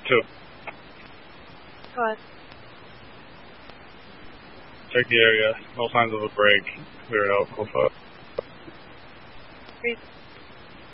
2. Go ahead. Check the area. No signs of a break. Clear out. Go 5. 3.